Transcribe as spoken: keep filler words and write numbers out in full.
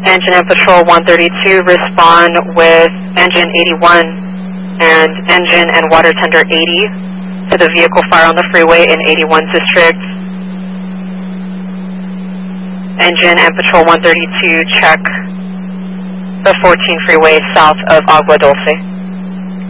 Engine and Patrol one thirty-two respond with Engine eighty-one and Engine and Water Tender eighty to the vehicle fire on the freeway in eighty-one District. Engine and Patrol one thirty-two check the fourteen freeway south of Agua Dulce.